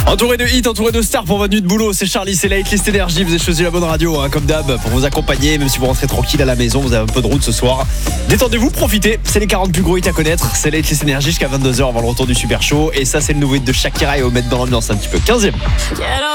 Entouré de hits, entouré de stars pour votre nuit de boulot, c'est Charlie, c'est la Hitlist Énergie. Vous avez choisi la bonne radio, comme d'hab, pour vous accompagner. Même si vous rentrez tranquille à la maison, vous avez un peu de route ce soir. Détendez-vous, profitez. C'est les 40 plus gros hits à connaître. C'est la Hitlist Énergie jusqu'à 22h avant le retour du Super Show. Et ça, c'est le nouveau hit de Shakira et au mettre dans l'ambiance un petit peu. 15e.